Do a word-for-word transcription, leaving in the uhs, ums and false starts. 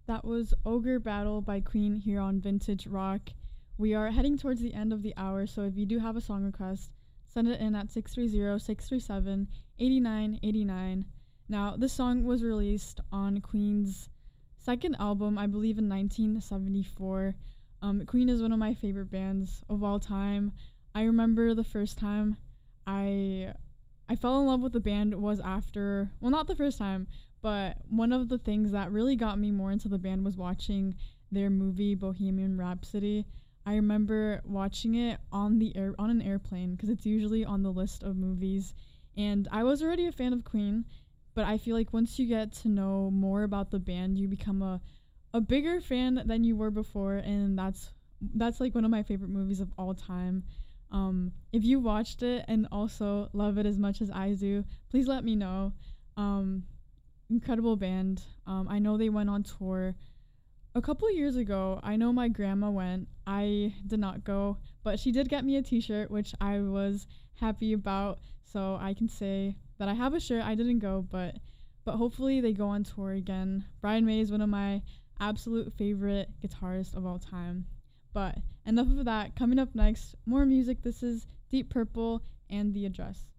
That was Ogre Battle by Queen here on Vintage Rock. We are heading towards the end of the hour, so if you do have a song request, send it in at six three zero, six three seven, eight nine eight nine. Now, this song was released on Queen's second album, I believe in nineteen seventy-four. Um, Queen is one of my favorite bands of all time. I remember the first time I I fell in love with the band was after, well, not the first time, but one of the things that really got me more into the band was watching their movie Bohemian Rhapsody. I remember watching it on the air on an airplane because it's usually on the list of movies. And I was already a fan of Queen, but I feel like once you get to know more about the band, you become a a bigger fan than you were before, and that's that's like one of my favorite movies of all time. Um, if you watched it and also love it as much as I do, please let me know. Um, incredible band. Um, I know they went on tour a couple years ago. I know my grandma went. I did not go, but she did get me a t-shirt, which I was happy about. So I can say that I have a shirt. I didn't go, but but hopefully they go on tour again. Brian May is one of my absolute favorite guitarists of all time. But enough of that. Coming up next, more music. This is Deep Purple and The Address.